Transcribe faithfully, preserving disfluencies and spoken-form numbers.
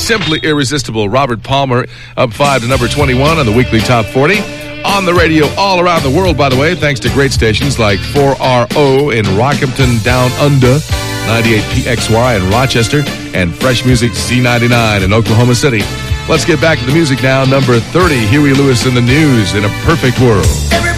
Simply Irresistible. Robert Palmer up five to number twenty-one on the weekly top forty. On the radio all around the world, by the way, thanks to great stations like four R O in Rockhampton Down Under, ninety-eight P X Y in Rochester, and Fresh Music C ninety-nine in Oklahoma City. Let's get back to the music now. Number thirty, Huey Lewis in the News, In a Perfect World.